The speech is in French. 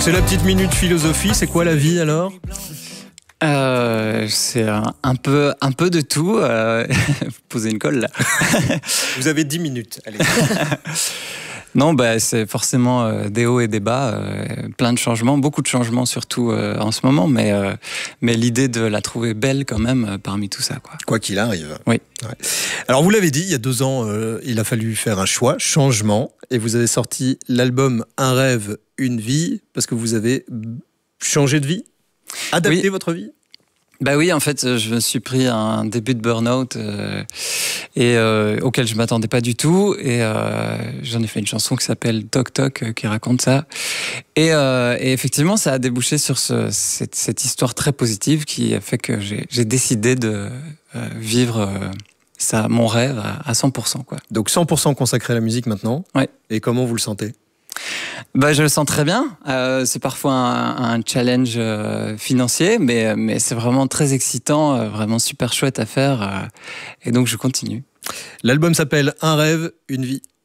C'est la petite minute philosophie. C'est quoi la vie alors? C'est un peu de tout. Vous posez une colle là. Vous avez 10 minutes. Allez. Non, c'est forcément des hauts et des bas, plein de changements, beaucoup de changements surtout en ce moment, mais l'idée de la trouver belle quand même parmi tout ça, quoi. Quoi qu'il arrive. Oui. Ouais. Alors vous l'avez dit, il y a 2 ans, il a fallu faire un choix, changement, et vous avez sorti l'album Un rêve, une vie, parce que vous avez changé de vie, adapté votre vie. Bah oui, en fait, je me suis pris un début de burn-out auquel je m'attendais pas du tout. Et j'en ai fait une chanson qui s'appelle Toc Toc qui raconte ça. Et effectivement, ça a débouché sur cette histoire très positive qui a fait que j'ai décidé de vivre mon rêve à 100%, quoi. Donc 100% consacré à la musique maintenant. Ouais. Et comment vous le sentez? Je le sens très bien. C'est parfois un challenge financier, mais c'est vraiment très excitant, vraiment super chouette à faire. Et donc je continue. L'album s'appelle Un rêve, une vie.